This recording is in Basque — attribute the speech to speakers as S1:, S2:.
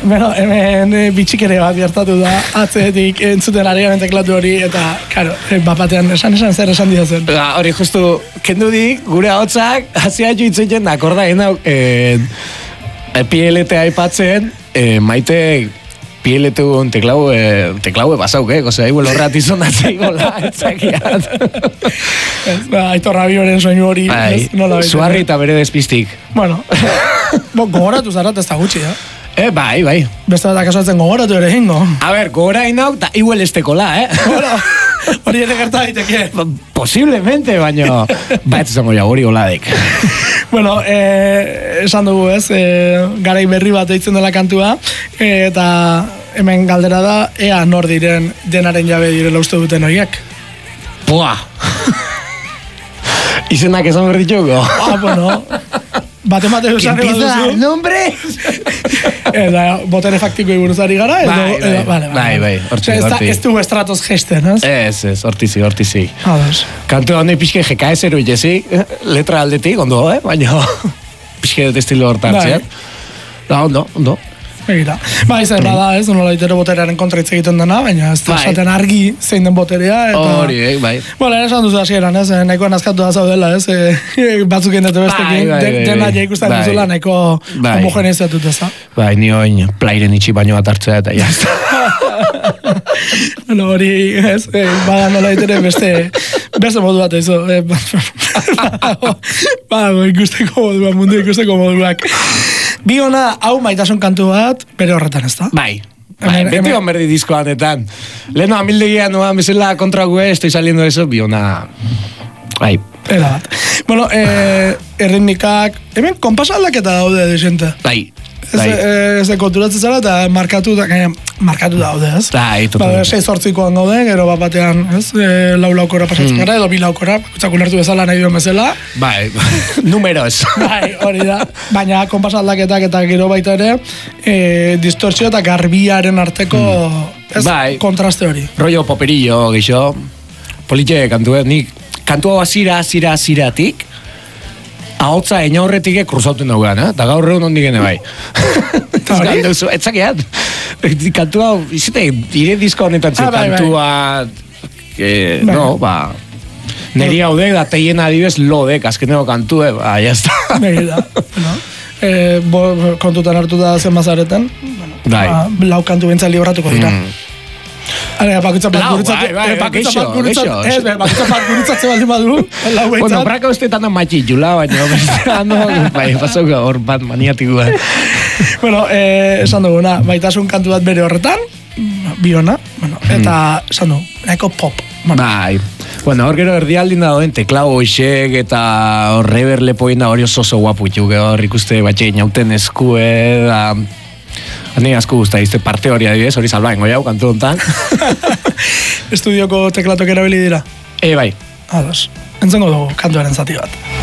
S1: Bueno, hemen bitxikere bat gertatu da, atzetik entzuten ari garen teklatu hori, eta, karo, bapatean esan zer esan diazen.
S2: Hori justu, kendu dik, gure hotzak, hasia jo itzuten, akorda hau, PLT aipatzen, maite PLT un teklaue basauk, osea, igual horrat izonatzei gola, etzakiat.
S1: Aitor Rabioren soinu hori, nola baita.
S2: Suarri eta bere despistik.
S1: Bueno, gogoratu zarat ez da gutxi,
S2: Bai.
S1: Beste bat akasatzen gogoratu ere hingo.
S2: A ber, gogora inau, eta igual estekola,
S1: Bueno, hori ere gerta daiteke.
S2: Posiblemente, baina bat zango ja, hori holadek.
S1: Bueno, esan dugu ez, garai berri bat eitzen dela kantua, eta hemen galdera da, ea nor diren denaren jabe direla uste duten horiek.
S2: Pua! Izenak esan berdituko?
S1: Bueno... Bate esan eba duzu.
S2: Nombre?
S1: Eta botere faktikoi buruzari gara,
S2: Bai, hortzi.
S1: Ez du estratoz gesten, ez?
S2: Ez, hortizi. Kantu handi pixke GKS eru itezi, letra aldetik, ondo, baina pixke estilo hortan, ziat. Ondo.
S1: Egira. Izan bada, ez, nola itero boterearen kontra hitz egiten dena, baina ez da esaten argi zein den boterea.
S2: Hori, bai.
S1: Bueno, esan duzu hasieran, ez, nahiko nazkatu da zaudela, ez, batzuk indete bestekin, dena ja ikusten duzula, nahiko homogenizatut ez da.
S2: Bai, ni oin plairen itxi baino bat hartzea eta jazta.
S1: Bueno, hori, ez, bada nola itere beste modu bat ezo. Ikusteko modua, mundu ikusteko moduak. Bi hona, hau maitasun kantu bat, bere horretan ez da?
S2: Bai, beti berdi diskoanetan. Leheno amildegia noan bezala kontra gue, estoy saliendo eso, bi hona... Bai.
S1: Era bat. Bueno, erritmikak, hemen konpasaldaketa daude desente.
S2: Bai.
S1: Ez konturatzen zara eta markatu daude, ez?
S2: Bai,
S1: totalmente. 6-8koan gaude, gero bat batean, ez? 4 pasatzen gara, edo 2 bakutzak ulertu bezala nahi duen bezala.
S2: Bai, numeros.
S1: Bai, hori da. Baina konpasaldaketak eta gero baita ere, distorsio eta garbiaren arteko kontraste hori.
S2: Rollo poperillo, geixo. Politxe kantu, nik kantu hau aziratik, ahotza eina horretik kruzauten daugan, eta gaur egun ondik gene bai. Etzakeat. Kantua, izate, ire disko honetan zu, kantua... No, neri haude, da teien adibes lodek, azkeneko kantue, jazta.
S1: Kontutan hartu da zen bazaretan, lau kantu bentzat libratuko dira. Bakutza bat gurutzatzen baldin badu.
S2: Bueno, braka ustetan matxi jula, baina pasauka hor bat maniatikua.
S1: Bueno, esan duguna, baitasun kantu bat bere horretan, biona, eta esan du, nahiko pop.
S2: Bai, bueno, hor gero erdialdin da doen teklau hoxek eta rever lepoin da hori oso guapu itxuke hor ikuste batxe inauten eskue da... Hane asko guzta izte parte hori adibidez, hori salbaen goiau, kantu hontan.
S1: Estudioko teklatok erabili dira?
S2: Bai.
S1: Ados, entzengo dugu kantuaren zati bat.